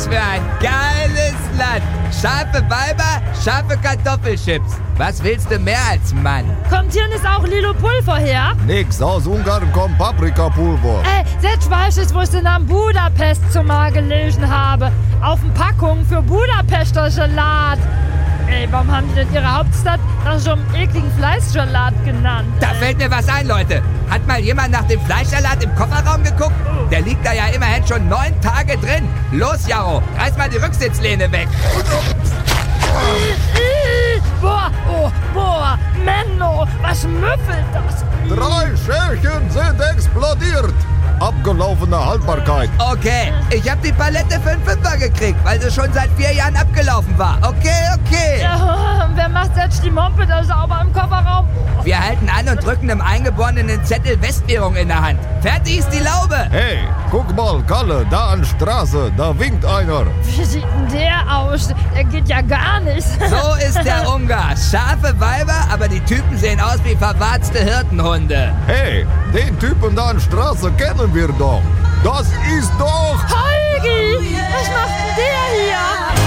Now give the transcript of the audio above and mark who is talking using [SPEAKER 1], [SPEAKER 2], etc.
[SPEAKER 1] Was für ein geiles Land. Scharfe Weiber, scharfe Kartoffelchips. Was willst du mehr als Mann?
[SPEAKER 2] Kommt hier nicht auch Lilo Pulver her?
[SPEAKER 3] Nix, aus Ungarn kommt Paprikapulver.
[SPEAKER 2] Selbst weiß ich, wo ich den Namen Budapest zumal gelesen habe. Auf den Packungen für Budapester Salat. Warum haben die denn ihre Hauptstadt nach so einem ekligen Fleischsalat genannt?
[SPEAKER 1] Da fällt mir was ein, Leute. Hat mal jemand nach dem Fleischsalat im Kofferraum geguckt? Der liegt da ja immerhin schon 9 Tage drin. Los, Jaro, reiß mal die Rücksitzlehne weg.
[SPEAKER 2] Boah, Menno, was müffelt das?
[SPEAKER 3] 3 Schälchen sind explodiert. Abgelaufene Haltbarkeit.
[SPEAKER 1] Okay, ich hab die Palette für einen Fünfer gekriegt, weil sie schon seit 4 Jahren abgelaufen war. Okay.
[SPEAKER 2] Ja, wer macht jetzt die Mompe da sauber im Kofferraum?
[SPEAKER 1] Wir halten an und drücken einem Eingeborenen Zettel Westwährung in der Hand. Fertig ist die Laube.
[SPEAKER 3] Hey, guck mal, Kalle, da an Straße, da winkt einer.
[SPEAKER 2] Wie sieht denn der aus? Der geht ja gar nicht.
[SPEAKER 1] So ist der Ungar. Scharfe Weiber, aber die Typen sehen aus wie verwarzte Hirtenhunde.
[SPEAKER 3] Hey, den Typen da an Straße kennen wir doch. Das ist doch...
[SPEAKER 2] Holgi, was macht denn der hier?